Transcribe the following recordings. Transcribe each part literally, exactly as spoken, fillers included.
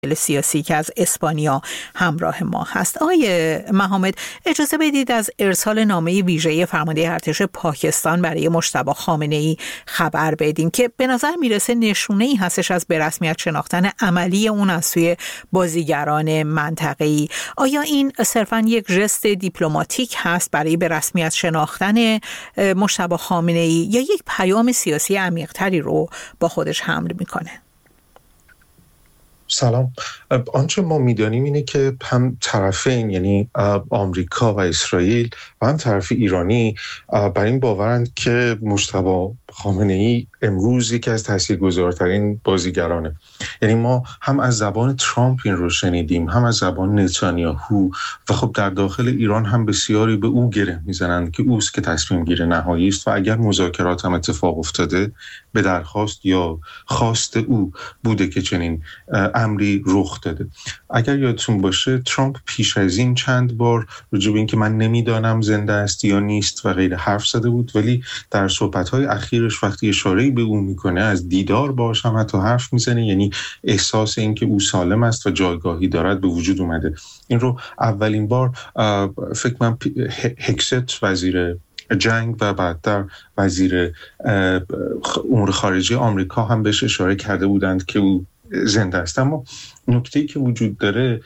سیاسی که از اسپانیا همراه ما هست. آقای محمد، اجازه بدید از ارسال نامه ویژه فرمانده ارتش پاکستان برای مجتبی خامنه‌ای خبر بدیم که به نظر میرسه نشونه‌ای هستش از به رسمیت شناختن عملی اون از سوی بازیگران منطقه‌ای. آیا این صرفاً یک ژست دیپلماتیک هست برای به رسمیت شناختن مجتبی خامنه‌ای یا یک پیام سیاسی عمیق‌تری رو با خودش حمل میکنه؟ سلام. آنچه ما میدانیم اینه که هم طرفین، یعنی آمریکا و اسرائیل و هم طرف ایرانی، بر این باورند که مجتبی خامنه‌ای امروز یکی از تاثیرگذارترین بازیگرانه. یعنی ما هم از زبان ترامپ این رو شنیدیم، هم از زبان نتانیاهو، و خب در داخل ایران هم بسیاری به او گره میزنند که اوست که تصمیم گیره نهایی است و اگر مذاکرات هم اتفاق افتاده به درخواست یا خواست او بوده که چنین امری رخ داده. اگر یادتون باشه ترامپ پیش از این چند بار راجع به این که من نمیدانم زنده است یا نیست و غیره حرف زده بود، ولی در صحبت‌های اخیرش وقتی اشاره‌ای به او میکنه از دیدار باهاش هم حتی حرف میزنه، یعنی احساس این که او سالم است و جایگاهی دارد به وجود اومده. این رو اولین بار فکر من هکست وزیر جنگ و بعدتر وزیر امور خارجه آمریکا هم بهش اشاره کرده بودند که او زنده است. اما نکته‌ای که وجود داره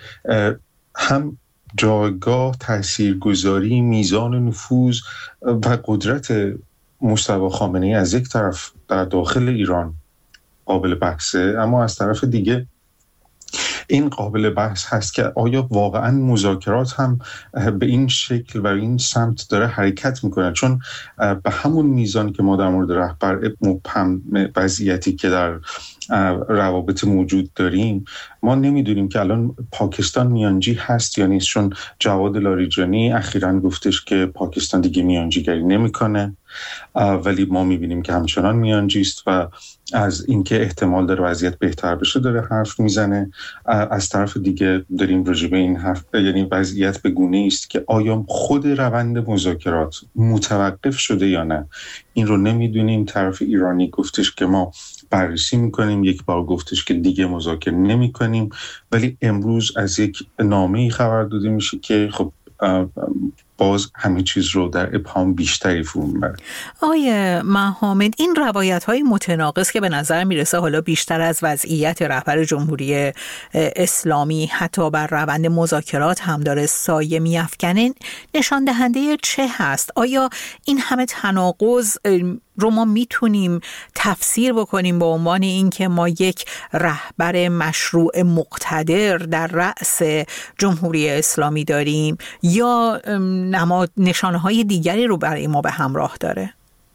هم جایگاه، تاثیرگذاری، میزان نفوذ و قدرت مجتبی خامنه‌ای از یک طرف در داخل ایران قابل بحثه، اما از طرف دیگه این قابل بحث هست که آیا واقعا مذاکرات هم به این شکل و این سمت داره حرکت میکنه، چون به همون میزان که ما در مورد رهبر مبهم وضعیتی که در روابط موجود داریم ما نمیدونیم که الان پاکستان میانجی هست یا نیست، چون جواد لاریجانی اخیراً گفتش که پاکستان دیگه میانجیگری نمیکنه، ولی ما میبینیم که همچنان میانجی است و از اینکه احتمال داره وضعیت بهتر بشه داره حرف میزنه. از طرف دیگه داریم راجع به این حرف، یعنی وضعیت به گونه‌ای است که آیا خود روند مذاکرات متوقف شده یا نه این رو نمیدونیم. طرف ایرانی گفتش که ما بررسی میکنیم، یک بار گفتش که دیگه مذاکره نمیکنیم، ولی امروز از یک نامه‌ای خبر داده میشه که خب باز همه چیز رو در ابهام بیشتری فرو میبره. آقای محمد، این روایت‌های متناقض که به نظر میرسه حالا بیشتر از وضعیت رهبر جمهوری اسلامی حتی بر روند مذاکرات هم داره سایه میافکنه، نشان دهنده چه هست؟ آیا این همه تناقض رو ما میتونیم تفسیر بکنیم به عنوان این که ما یک رهبر مشروع مقتدر در رأس جمهوری اسلامی داریم یا نماد نشانه‌های دیگری رو برای ما به همراه داره؟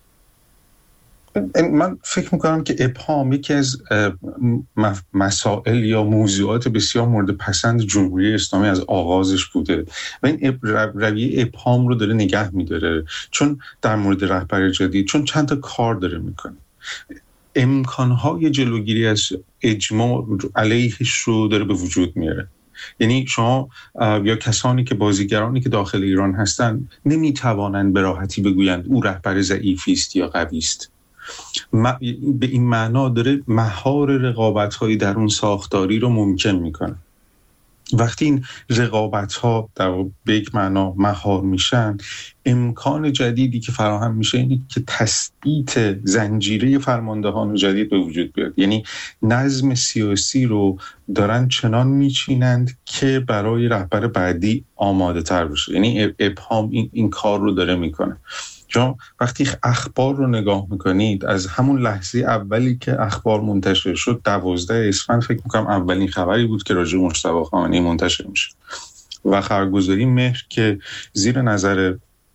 من فکر میکنم که ابهام یکی از مسائل یا موضوعات بسیار مورد پسند جمهوری اسلامی از آغازش بوده و این رویه ابهام رو داره نگه میداره، چون در مورد رهبر جدید چون چند تا کار داره میکنه، امکانهای جلوگیری از اجماع علیهش رو داره به وجود میاره. یعنی شما یا کسانی که بازیگرانی که داخل ایران هستن نمیتوانند به راحتی بگویند او رهبر ضعیفی است یا قوی است. به این معنا داره مهار رقابت‌های درون ساختاری رو ممکن میکنه. وقتی این رقابت‌ها در به یک معنا مهار میشن، امکان جدیدی که فراهم میشه اینه که تثبیت زنجیره فرماندهان جدید به وجود بیاد. یعنی نظم سیاسی رو دارن چنان میچینند که برای رهبر بعدی آماده تر بشه. یعنی ابهام این, این کار رو داره میکنه. چون وقتی اخبار رو نگاه میکنید از همون لحظه اولی که اخبار منتشر شد، دوازده اسفند فکر میکنم اولین خبری بود که راجع به مجتبی خامنه‌ای منتشر میشه و خبرگزاری مهر که زیر نظر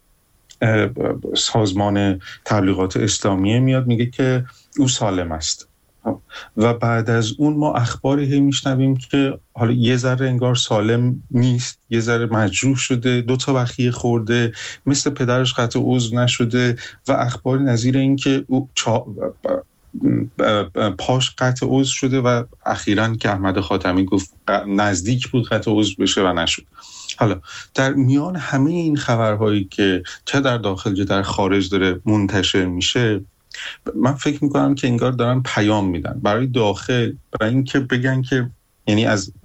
سازمان تبلیغات اسلامیه میاد میگه که او سالم است و بعد از اون ما اخباری هی میشنویم که حالا یه ذره انگار سالم نیست، یه ذره مجروح شده، دو تا بخیه خورده، مثل پدرش قطع عضو نشده و اخباری نظیر این که او چا... پاش قطع عضو شده و اخیراً که احمد خاتمی گفت نزدیک بود قطع عضو بشه و نشد. حالا در میان همه این خبرهایی که چه در داخل چه در خارج داره منتشر میشه، من فکر میکنم که انگار دارن پیام میدن برای داخل، برای اینکه بگن که یعنی از